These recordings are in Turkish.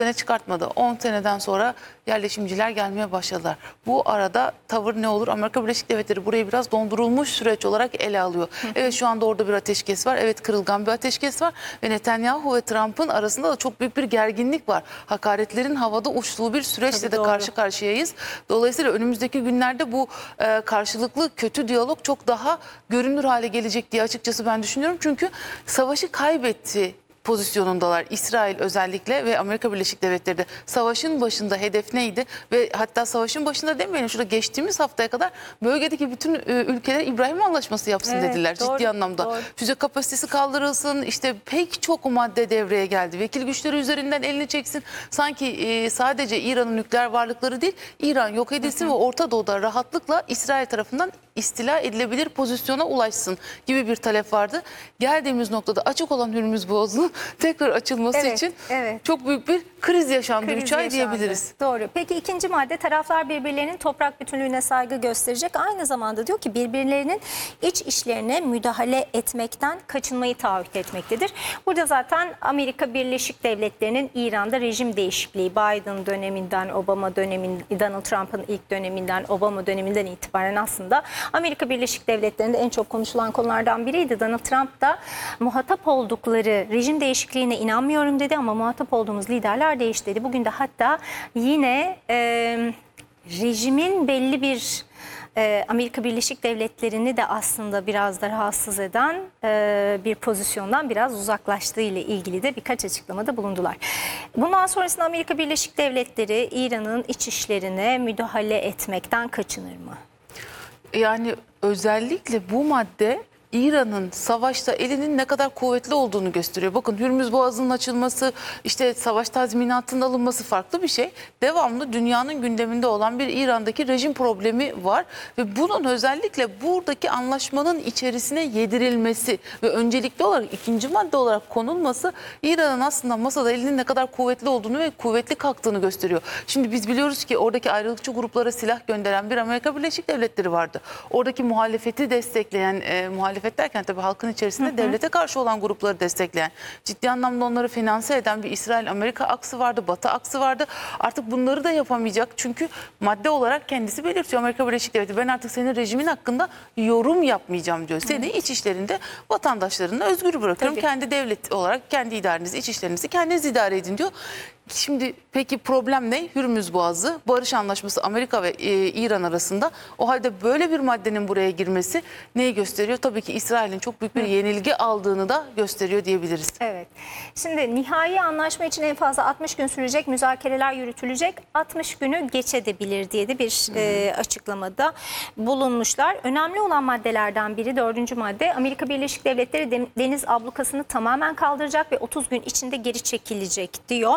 sene çıkartmadı. 10 seneden sonra yerleşimciler gelmeye başladılar. Bu arada tavır ne olur? Amerika Birleşik Devletleri burayı biraz dondurulmuş süreç olarak ele alıyor. Evet, şu anda orada bir ateşkes var. Evet, kırılgan bir ateşkes var. Ve Netanyahu ve Trump'ın arasında da çok büyük bir gerginlik var. Hakaretlerin havada uçtuğu bir süreçle Tabii, de doğru. karşı karşıyayız. Dolayısıyla önümüzdeki günlerde bu karşılıklı kötü diyalog çok daha görünür hale gelecek diye açıkçası ben düşünüyorum. Çünkü savaşı kaybetti pozisyonundalar. İsrail özellikle ve Amerika Birleşik Devletleri de savaşın başında hedef neydi? Ve hatta savaşın başında demeyelim, şurada geçtiğimiz haftaya kadar bölgedeki bütün ülkeler İbrahim Anlaşması yapsın Evet, dediler doğru, ciddi anlamda. doğru. Füze kapasitesi kaldırılsın, işte pek çok madde devreye geldi. Vekil güçleri üzerinden elini çeksin. Sanki sadece İran'ın nükleer varlıkları değil, İran yok edilsin ve Orta Doğu'da rahatlıkla İsrail tarafından istila edilebilir pozisyona ulaşsın gibi bir talep vardı. Geldiğimiz noktada açık olan Hürmüz Boğazı'nın tekrar açılması Evet, için evet. çok büyük bir kriz yaşandı. Kriz 3 ay yaşandı. diyebiliriz. Doğru. Peki ikinci madde, taraflar birbirlerinin toprak bütünlüğüne saygı gösterecek. Aynı zamanda diyor ki birbirlerinin iç işlerine müdahale etmekten kaçınmayı taahhüt etmektedir. Burada zaten Amerika Birleşik Devletleri'nin İran'da rejim değişikliği, Biden döneminden, Obama döneminden, Donald Trump'ın ilk döneminden, Obama döneminden itibaren aslında Amerika Birleşik Devletleri'nde en çok konuşulan konulardan biriydi. Donald Trump da muhatap oldukları rejim değişikliğine inanmıyorum dedi ama muhatap olduğumuz liderler değişti dedi. Bugün de hatta yine rejimin belli bir Amerika Birleşik Devletleri'ni de aslında biraz da rahatsız eden bir pozisyondan biraz uzaklaştığı ile ilgili de birkaç açıklamada bulundular. Bundan sonrasında Amerika Birleşik Devletleri İran'ın iç işlerine müdahale etmekten kaçınır mı? Yani özellikle bu madde İran'ın savaşta elinin ne kadar kuvvetli olduğunu gösteriyor. Bakın, Hürmüz Boğazı'nın açılması, işte savaş tazminatının alınması farklı bir şey. Devamlı dünyanın gündeminde olan bir İran'daki rejim problemi var. Ve bunun özellikle buradaki anlaşmanın içerisine yedirilmesi ve öncelikli olarak ikinci madde olarak konulması İran'ın aslında masada elinin ne kadar kuvvetli olduğunu ve kuvvetli kalktığını gösteriyor. Şimdi biz biliyoruz ki oradaki ayrılıkçı gruplara silah gönderen bir Amerika Birleşik Devletleri vardı. Oradaki muhalefeti destekleyen, muhalefet derken tabii halkın içerisinde devlete karşı olan grupları destekleyen, ciddi anlamda onları finanse eden bir İsrail-Amerika aksı vardı, Batı aksı vardı. Artık bunları da yapamayacak çünkü madde olarak kendisi belirtiyor, Amerika Birleşik Devletleri, ben artık senin rejimin hakkında yorum yapmayacağım diyor. Seni iç işlerinde vatandaşlarına özgür bırakıyorum. Tabii. Kendi devlet olarak kendi idarenizi, iç işlerinizi kendiniz idare edin diyor. Şimdi peki problem ne? Hürmüz Boğazı, barış anlaşması Amerika ve İran arasında. O halde böyle bir maddenin buraya girmesi neyi gösteriyor? Tabii ki İsrail'in çok büyük bir yenilgi aldığını da gösteriyor diyebiliriz. Evet. Şimdi nihai anlaşma için en fazla 60 gün sürecek, müzakereler yürütülecek. 60 günü geçebilir diye de bir açıklamada bulunmuşlar. Önemli olan maddelerden biri, 4. madde, Amerika Birleşik Devletleri deniz ablukasını tamamen kaldıracak ve 30 gün içinde geri çekilecek diyor.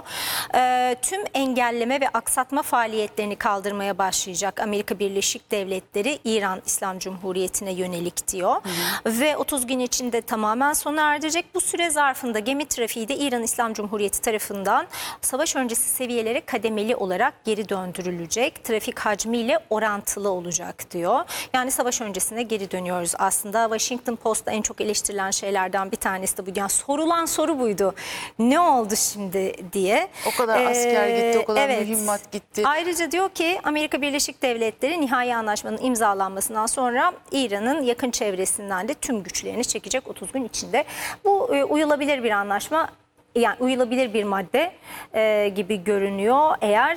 Tüm engelleme ve aksatma faaliyetlerini kaldırmaya başlayacak Amerika Birleşik Devletleri İran İslam Cumhuriyeti'ne yönelik diyor. Ve 30 gün içinde tamamen sona erecek. Bu süre zarfında gemi trafiği de İran İslam Cumhuriyeti tarafından savaş öncesi seviyelere kademeli olarak geri döndürülecek. Trafik hacmiyle orantılı olacak diyor. Yani savaş öncesine geri dönüyoruz aslında. Washington Post'ta en çok eleştirilen şeylerden bir tanesi de bu. Yani sorulan soru buydu. Ne oldu şimdi diye. O kadar asker gitti, o kadar evet. mühimmat gitti. Ayrıca diyor ki Amerika Birleşik Devletleri nihai anlaşmanın imzalanmasından sonra İran'ın yakın çevresinden de tüm güçlerini çekecek 30 gün içinde. Bu uyulabilir bir anlaşma. Yani uyulabilir bir madde gibi görünüyor. Eğer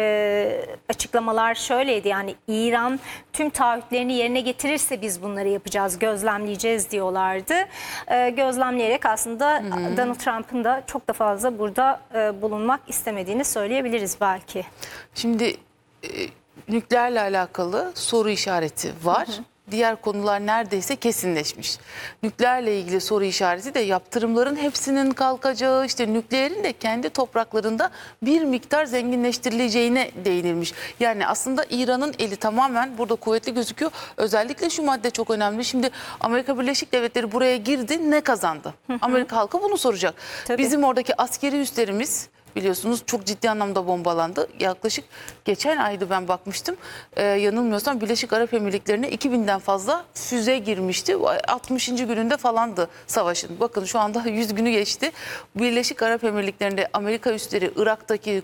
açıklamalar şöyleydi, yani İran tüm taahhütlerini yerine getirirse biz bunları yapacağız, gözlemleyeceğiz diyorlardı. Gözlemleyerek aslında Donald Trump'ın da çok da fazla burada bulunmak istemediğini söyleyebiliriz belki. Şimdi nükleerle alakalı soru işareti var. Diğer konular neredeyse kesinleşmiş. Nükleerle ilgili soru işareti de yaptırımların hepsinin kalkacağı, işte nükleerin de kendi topraklarında bir miktar zenginleştirileceğine değinilmiş. Yani aslında İran'ın eli tamamen burada kuvvetli gözüküyor. Özellikle şu madde çok önemli. Şimdi Amerika Birleşik Devletleri buraya girdi, ne kazandı? Amerika halkı bunu soracak. Tabii. Bizim oradaki askeri üslerimiz biliyorsunuz çok ciddi anlamda bombalandı. Yaklaşık geçen aydı ben bakmıştım. Yanılmıyorsam Birleşik Arap Emirlikleri'ne 2000'den fazla füze girmişti. 60. gününde falandı savaşın. Bakın şu anda 100 günü geçti. Birleşik Arap Emirlikleri'nde Amerika üsleri Irak'taki